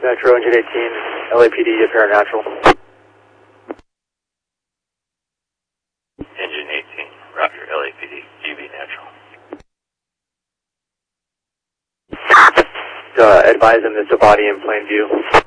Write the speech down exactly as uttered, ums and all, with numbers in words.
Metro Engine eighteen, L A P D, apparent natural. Engine eighteen, roger, L A P D, G B natural. Uh, advise them there's a body in plain view.